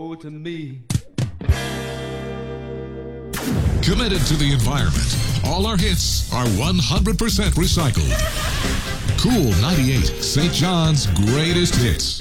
to me. Committed to the environment, all our hits are 100% recycled. Cool 98, St. John's greatest hits.